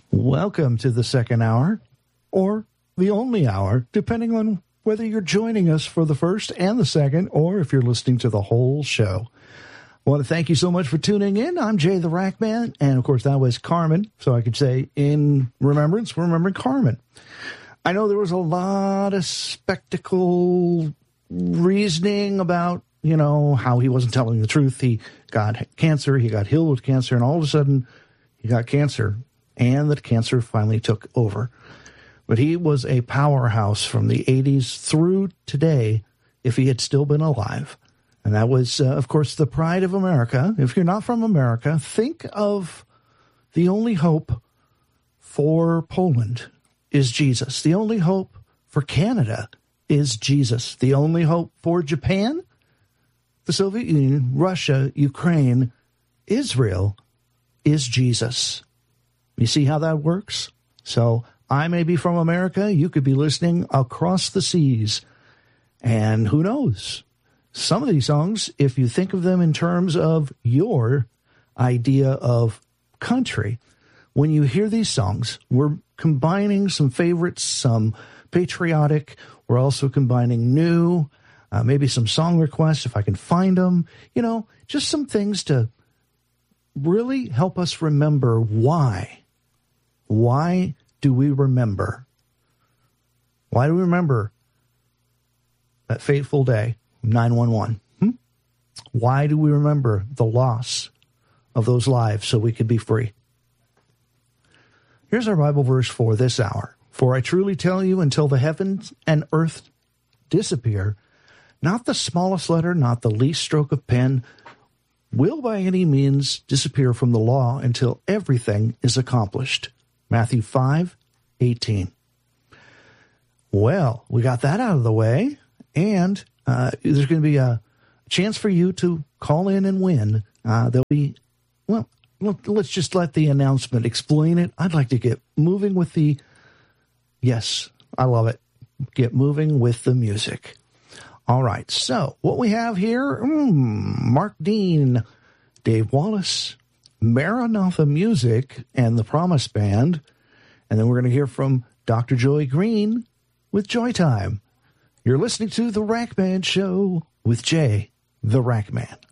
Welcome to the second hour, or the only hour, depending on whether you're joining us for the first and the second, or if you're listening to the whole show. I want to thank you so much for tuning in. I'm Jay the Rack Man, and of course that was Carmen, so I could say in remembrance, we're remembering Carmen. I know there was a lot of spectacle reasoning about, how he wasn't telling the truth. He got cancer, he got healed with cancer, and all of a sudden he got cancer, and the cancer finally took over. But he was a powerhouse from the 80s through today if he had still been alive. And that was, of course, the pride of America. If you're not from America, think of the only hope for Poland is Jesus. The only hope for Canada is Jesus. The only hope for Japan, the Soviet Union, Russia, Ukraine, Israel is Jesus. You see how that works? So I may be from America. You could be listening across the seas. And who knows? Some of these songs, if you think of them in terms of your idea of country, when you hear these songs, we're combining some favorites, some patriotic. We're also combining new, maybe some song requests if I can find them. Just some things to really help us remember why. Why do we remember? Why do we remember that fateful day, 9/11? Why do we remember the loss of those lives so we could be free? Here's our Bible verse for this hour. For I truly tell you, until the heavens and earth disappear, not the smallest letter, not the least stroke of pen, will by any means disappear from the law until everything is accomplished. Matthew 5:18. Well, we got that out of the way, and there's going to be a chance for you to call in and win. There'll be, let's just let the announcement explain it. I'd like to get moving with yes, I love it. Get moving with the music. All right, so what we have here, Mark Dean, Dave Wallace, Maranatha Music, and the Promise Band. And then we're going to hear from Dr. Joy Green with Joy Time. You're listening to The Rack Man Show with Jay, the Rack Man.